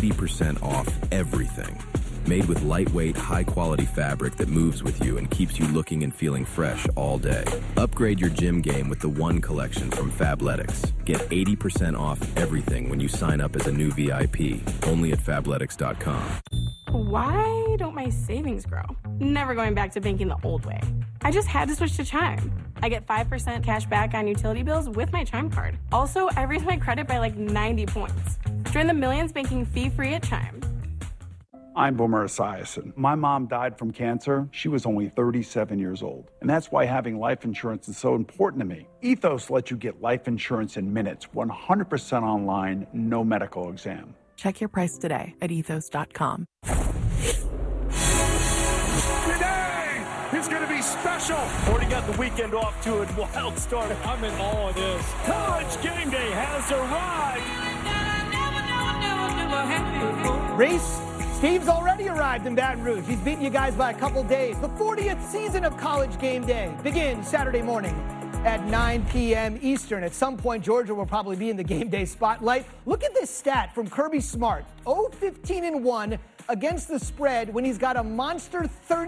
80% off everything. Made with lightweight, high-quality fabric that moves with you and keeps you looking and feeling fresh all day. Upgrade your gym game with the One Collection from Fabletics. Get 80% off everything when you sign up as a new VIP, only at Fabletics.com. Why don't my savings grow? Never going back to banking the old way. I just had to switch to Chime. I get 5% cash back on utility bills with my Chime card. Also, I raised my credit by like 90 points. Join the millions banking fee-free at Chime. I'm Boomer Esiason. My mom died from cancer. She was only 37 years old. And that's why having life insurance is so important to me. Ethos lets you get life insurance in minutes, 100% online, no medical exam. Check your price today at ethos.com. Today is going to be special. Already got the weekend off to a wild start. I'm in awe of this. College Game Day has arrived. Reese, Steve's already arrived in Baton Rouge. He's beaten you guys by a couple days. The 40th season of College Game Day begins Saturday morning at 9 p.m. Eastern. At some point, Georgia will probably be in the game day spotlight. Look at this stat from Kirby Smart. 0-15-1 against the spread when he's got a monster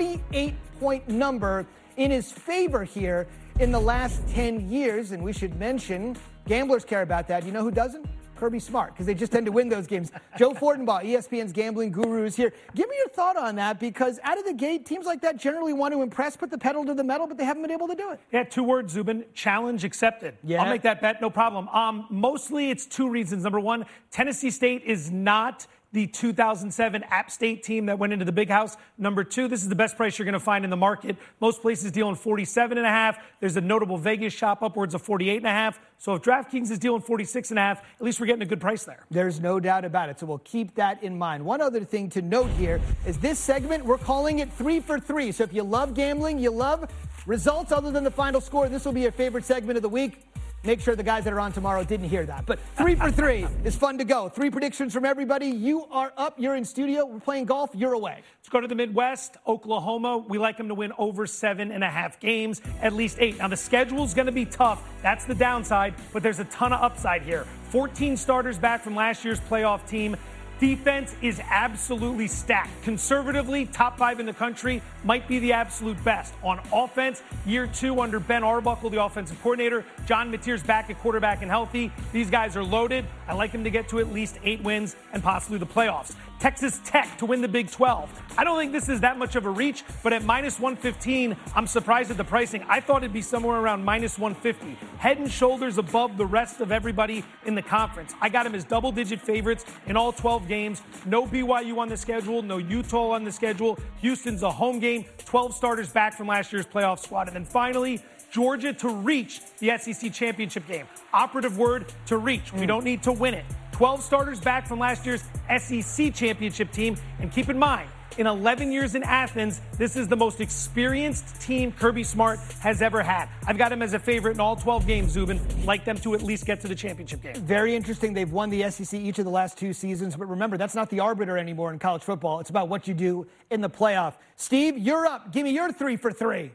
38-point number in his favor here in the last 10 years. And we should mention, gamblers care about that. You know who doesn't? Kirby Smart, because they just tend to win those games. Joe Fortenbaugh, ESPN's gambling guru, is here. Give me your thought on that, because out of the gate, teams like that generally want to impress, put the pedal to the metal, but they haven't been able to do it. Yeah, 2 words, Zubin. Challenge accepted. Yeah. I'll make that bet, no problem. Mostly it's 2 reasons. Number 1, Tennessee State is not the 2007 App State team that went into the Big House. Number 2, this is the best price you're going to find in the market. Most places dealing 47.5. There's a notable Vegas shop upwards of 48.5. So if DraftKings is dealing 46.5, at least we're getting a good price there. There's no doubt about it. So we'll keep that in mind. One other thing to note here is this segment, we're calling it 3 for 3. So if you love gambling, you love results other than the final score, this will be your favorite segment of the week. Make sure the guys that are on tomorrow didn't hear that. But 3 for 3 is fun to go. 3 predictions from everybody. You are up. You're in studio. We're playing golf. You're away. Let's go to the Midwest. Oklahoma, we like them to win over 7.5 games, at least 8. Now, the schedule's going to be tough. That's the downside, but there's a ton of upside here. 14 starters back from last year's playoff team. Defense is absolutely stacked. Conservatively, top 5 in the country, might be the absolute best. On offense, year 2 under Ben Arbuckle, the offensive coordinator. John Mateer's back at quarterback and healthy. These guys are loaded. I like them to get to at least 8 wins and possibly the playoffs. Texas Tech to win the Big 12. I don't think this is that much of a reach, but at minus 115, I'm surprised at the pricing. I thought it'd be somewhere around minus 150. Head and shoulders above the rest of everybody in the conference. I got them as double-digit favorites in all 12 games. No BYU on the schedule, no Utah on the schedule. Houston's a home game, 12 starters back from last year's playoff squad. And then finally, Georgia to reach the SEC championship game. Operative word, to reach. We don't need to win it. 12 starters back from last year's SEC championship team. And keep in mind, in 11 years in Athens, this is the most experienced team Kirby Smart has ever had. I've got him as a favorite in all 12 games, Zubin. Like them to at least get to the championship game. Very interesting. They've won the SEC each of the last 2 seasons. But remember, that's not the arbiter anymore in college football. It's about what you do in the playoff. Steve, you're up. Give me your 3 for 3.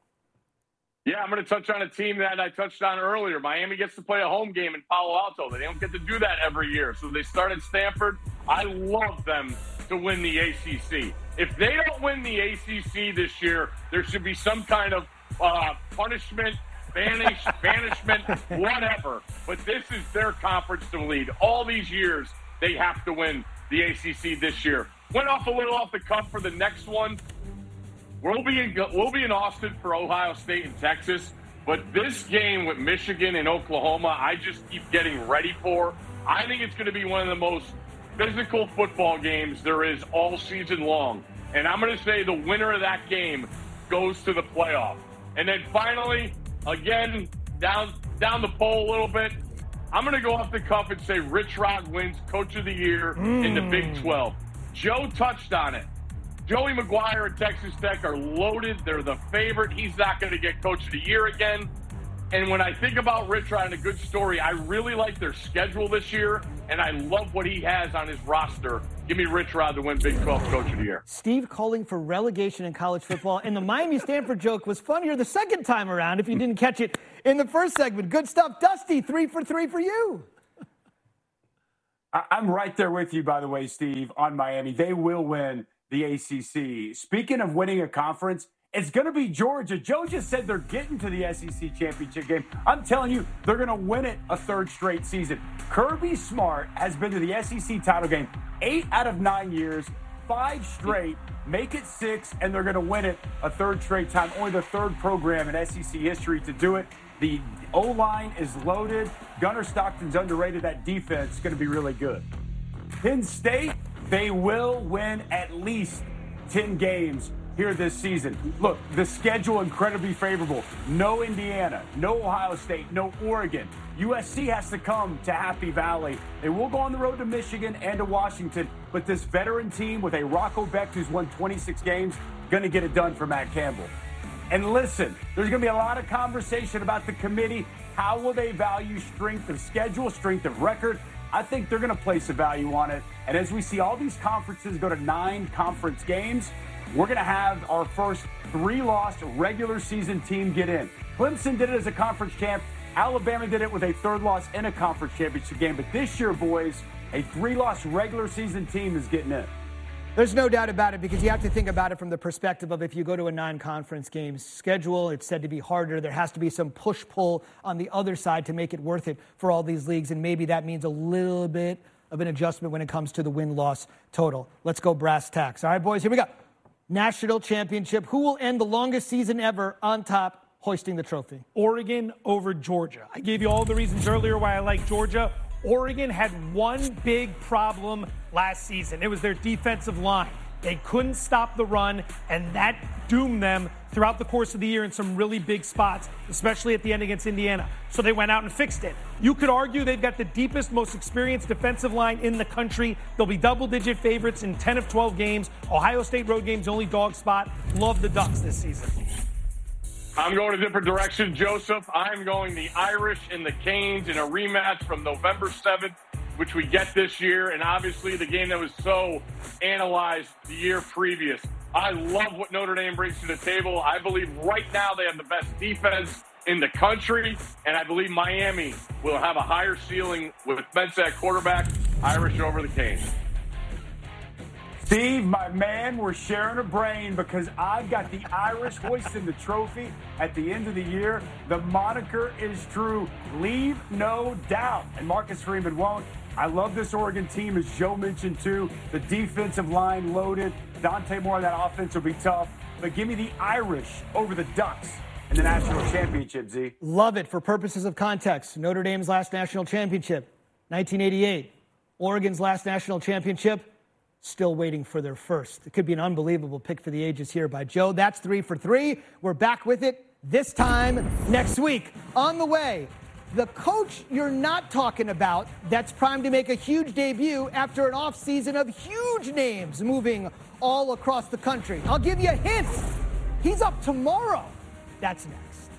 Yeah, I'm going to touch on a team that I touched on earlier. Miami gets to play a home game in Palo Alto. They don't get to do that every year. So they start at Stanford. I love them to win the ACC. If they don't win the ACC this year, there should be some kind of punishment, banishment, whatever. But this is their conference to lead. All these years, they have to win the ACC this year. Went off a little off the cuff for the next one. We'll be in Austin for Ohio State and Texas, but this game with Michigan and Oklahoma, I just keep getting ready for. I think it's going to be one of the most physical football games there is all season long, and I'm going to say the winner of that game goes to the playoff. And then finally, again, down the pole a little bit, I'm going to go off the cuff and say Rich Rod wins Coach of the Year in the Big 12. Joe touched on it. Joey McGuire at Texas Tech are loaded. They're the favorite. He's not going to get Coach of the Year again. And when I think about Rich Rod and a good story, I really like their schedule this year, and I love what he has on his roster. Give me Rich Rod to win Big 12 Coach of the Year. Steve calling for relegation in college football. And the Miami-Stanford joke was funnier the second time around if you didn't catch it in the first segment. Good stuff. Dusty, 3 for 3 for you. I'm right there with you, by the way, Steve, on Miami. They will win the ACC. Speaking of winning a conference, it's going to be Georgia. Joe just said they're getting to the SEC championship game. I'm telling you, they're going to win it a third straight season. Kirby Smart has been to the SEC title game 8 out of 9 years, 5 straight, make it 6, and they're going to win it a third straight time. Only the third program in SEC history to do it. The O-line is loaded. Gunnar Stockton's underrated. That defense is going to be really good. Penn State, they will win at least 10 games here this season. Look, the schedule incredibly favorable. No Indiana, no Ohio State, no Oregon. USC has to come to Happy Valley. They will go on the road to Michigan and to Washington, but this veteran team with a Rocco Becht who's won 26 games, going to get it done for Matt Campbell. And listen, there's going to be a lot of conversation about the committee. How will they value strength of schedule, strength of record? I think they're going to place a value on it. And as we see all these conferences go to 9 conference games, we're going to have our first 3-loss regular season team get in. Clemson did it as a conference champ. Alabama did it with a 3rd loss in a conference championship game. But this year, boys, a 3-loss regular season team is getting in. There's no doubt about it, because you have to think about it from the perspective of if you go to a non-conference game schedule, it's said to be harder. There has to be some push-pull on the other side to make it worth it for all these leagues, and maybe that means a little bit of an adjustment when it comes to the win-loss total. Let's go brass tacks. All right, boys, here we go. National championship. Who will end the longest season ever on top, hoisting the trophy? Oregon over Georgia. I gave you all the reasons earlier why I like Georgia. Oregon had one big problem last season. It was their defensive line. They couldn't stop the run, and that doomed them throughout the course of the year in some really big spots, especially at the end against Indiana. So they went out and fixed it. You could argue they've got the deepest, most experienced defensive line in the country. They'll be double-digit favorites in 10 of 12 games. Ohio State road game's only dog spot. Love the Ducks this season. I'm going a different direction, Joseph. I'm going the Irish and the Canes in a rematch from November 7th, which we get this year, and obviously the game that was so analyzed the year previous. I love what Notre Dame brings to the table. I believe right now they have the best defense in the country, and I believe Miami will have a higher ceiling with Mensah at quarterback. Irish over the Canes. Steve, my man, we're sharing a brain because I've got the Irish hoisting the trophy at the end of the year. The moniker is true. Leave no doubt. And Marcus Freeman won't. I love this Oregon team, as Joe mentioned, too. The defensive line loaded. Dante Moore, that offense will be tough. But give me the Irish over the Ducks in the national championship, Z. Love it. For purposes of context, Notre Dame's last national championship, 1988. Oregon's last national championship, still waiting for their first. It could be an unbelievable pick for the ages here by Joe. That's 3 for 3. We're back with it this time next week. On the way, the coach you're not talking about that's primed to make a huge debut after an offseason of huge names moving all across the country. I'll give you a hint. He's up tomorrow. That's next.